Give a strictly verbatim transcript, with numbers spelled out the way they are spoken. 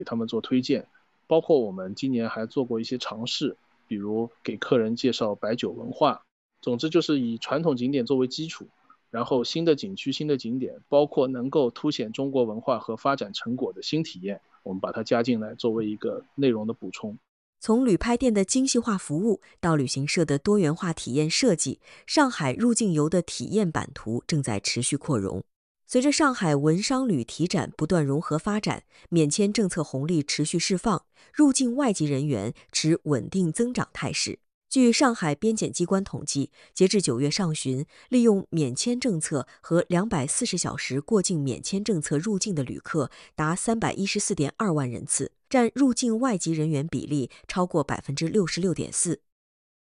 给他们做推荐。包括我们今年还做过一些尝试，比如给客人介绍白酒文化。总之就是以传统景点作为基础，然后新的景区、新的景点，包括能够凸显中国文化和发展成果的新体验，我们把它加进来作为一个内容的补充。 从旅拍店的精细化服务到旅行社的多元化体验设计，上海入境游的体验版图正在持续扩容。随着上海文商旅体展不断融合发展，免签政策红利持续释放，入境外籍人员持稳定增长态势。据上海边检机关统计，截至九月上旬，利用免签政策和两百四十小时过境免签政策入境的旅客达三百一十四点二万人次，占入境外籍人员比例超过百分之六十六点四。